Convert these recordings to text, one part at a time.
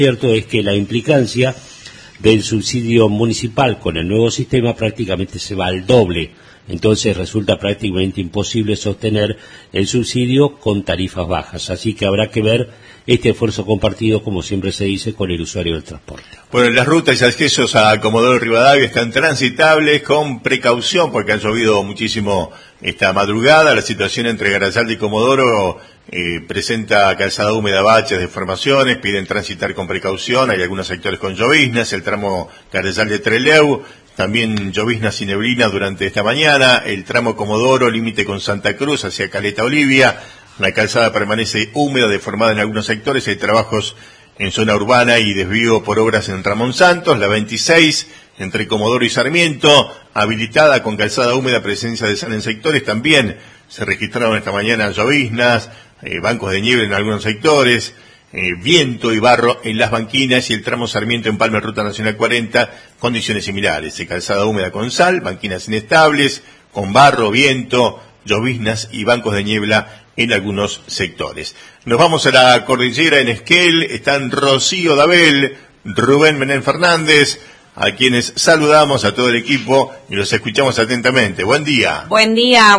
Cierto es que la implicancia del subsidio municipal con el nuevo sistema prácticamente se va al doble. Entonces resulta prácticamente imposible sostener el subsidio con tarifas bajas. Así que habrá que ver este esfuerzo compartido, como siempre se dice, con el usuario del transporte. Bueno, las rutas y accesos a Comodoro Rivadavia están transitables con precaución porque ha llovido muchísimo esta madrugada. La situación entre Garayalde y Comodoro presenta calzada húmeda, baches, deformaciones, piden transitar con precaución. Hay algunos sectores con lloviznas, el tramo Garayalde-Trelew, también lloviznas y neblina durante esta mañana, el tramo Comodoro, límite con Santa Cruz hacia Caleta Olivia. La calzada permanece húmeda, deformada en algunos sectores, hay trabajos en zona urbana y desvío por obras en Ramón Santos. La 26, entre Comodoro y Sarmiento, habilitada con calzada húmeda, presencia de sal en sectores. También se registraron esta mañana lloviznas, bancos de nieve en algunos sectores, viento y barro en las banquinas, y el tramo Sarmiento en Palma, Ruta Nacional 40, condiciones similares, calzada húmeda con sal, banquinas inestables, con barro, viento, lloviznas y bancos de niebla en algunos sectores. Nos vamos a la cordillera en Esquel, están Rocío Dabel, Rubén Menem Fernández, a quienes saludamos a todo el equipo y los escuchamos atentamente. Buen día. Buen día,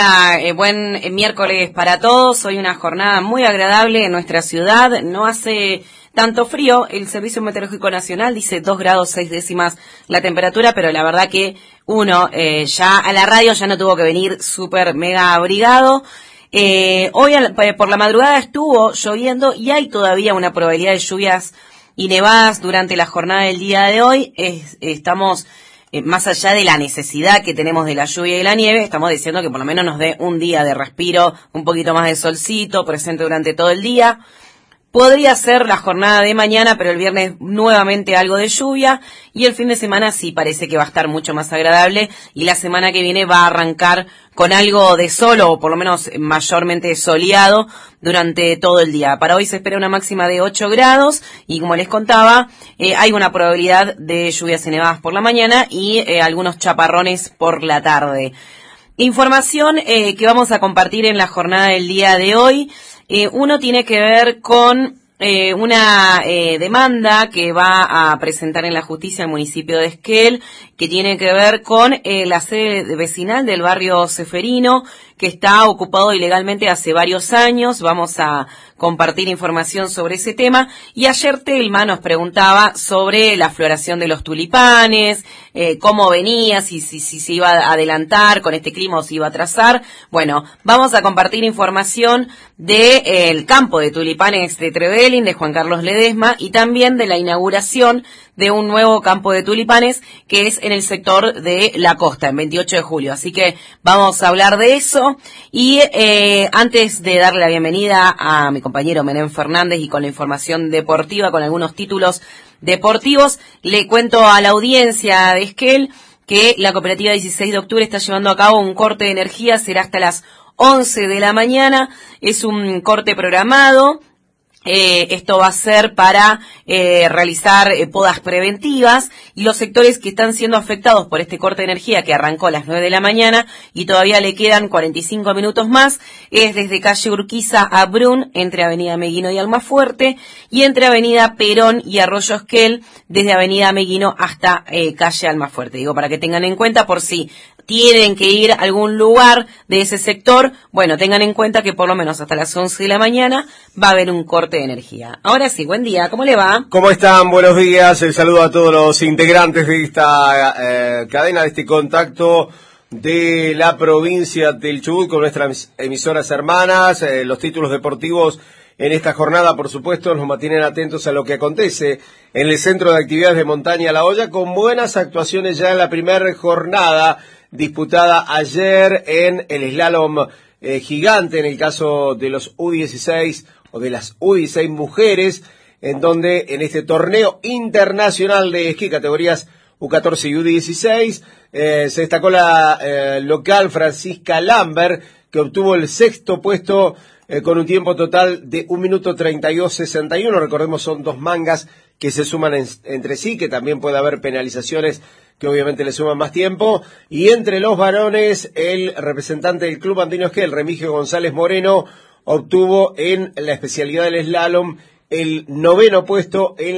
buen miércoles para todos. Hoy una jornada muy agradable en nuestra ciudad, no hace tanto frío. El Servicio Meteorológico Nacional dice 2 grados 6 décimas la temperatura, pero la verdad que uno ya a la radio ya no tuvo que venir súper mega abrigado. Hoy por la madrugada estuvo lloviendo y hay todavía una probabilidad de lluvias y nevadas durante la jornada del día de hoy. Estamos, más allá de la necesidad que tenemos de la lluvia y la nieve, estamos diciendo que por lo menos nos dé un día de respiro, un poquito más de solcito presente durante todo el día. Podría ser la jornada de mañana, pero el viernes nuevamente algo de lluvia, y el fin de semana sí parece que va a estar mucho más agradable, y la semana que viene va a arrancar con algo de sol, o por lo menos mayormente soleado durante todo el día. Para hoy se espera una máxima de 8 grados, y como les contaba, hay una probabilidad de lluvias y nevadas por la mañana, y algunos chaparrones por la tarde. Información que vamos a compartir en la jornada del día de hoy. Uno tiene que ver con una demanda que va a presentar en la justicia el municipio de Esquel, que tiene que ver con la sede vecinal del barrio Ceferino, que está ocupado ilegalmente hace varios años. Vamos a compartir información sobre ese tema. Y ayer Telma nos preguntaba sobre la floración de los tulipanes, cómo venía, si se iba a adelantar con este clima o si iba a atrasar. Bueno, vamos a compartir información del campo de tulipanes de Trevelin, de Juan Carlos Ledesma, y también de la inauguración de un nuevo campo de tulipanes que es en el sector de la costa, en 28 de julio. Así que vamos a hablar de eso. Y antes de darle la bienvenida a mi compañero Menem Fernández y con la información deportiva, con algunos títulos deportivos, le cuento a la audiencia de Esquel que la cooperativa 16 de octubre está llevando a cabo un corte de energía, será hasta las 11 de la mañana, es un corte programado. Esto va a ser para realizar podas preventivas, y los sectores que están siendo afectados por este corte de energía que arrancó a las 9 de la mañana y todavía le quedan 45 minutos más, es desde calle Urquiza a Brun, entre avenida Meguino y Almafuerte, y entre avenida Perón y Arroyo Esquel, desde avenida Meguino hasta calle Almafuerte. Digo, para que tengan en cuenta por si tienen que ir a algún lugar de ese sector, bueno, tengan en cuenta que por lo menos hasta las 11 de la mañana va a haber un corte de energía. Ahora sí, buen día, ¿cómo le va? ¿Cómo están? Buenos días, el saludo a todos los integrantes de esta cadena, de este contacto de la provincia del Chubut con nuestras emisoras hermanas. Los títulos deportivos en esta jornada, por supuesto, nos mantienen atentos a lo que acontece en el Centro de Actividades de Montaña La Hoya, con buenas actuaciones ya en la primera jornada disputada ayer en el slalom gigante, en el caso de los U16 o de las U16 mujeres, en donde en este torneo internacional de esquí, categorías U14 y U16, se destacó la local Francisca Lambert, que obtuvo el sexto puesto con un tiempo total de 1 minuto 32.61. Recordemos, son 2 mangas que se suman entre sí, que también puede haber penalizaciones que obviamente le suman más tiempo. Y entre los varones, el representante del Club Andino Esquel, Remigio González Moreno, obtuvo en la especialidad del slalom el 9º puesto en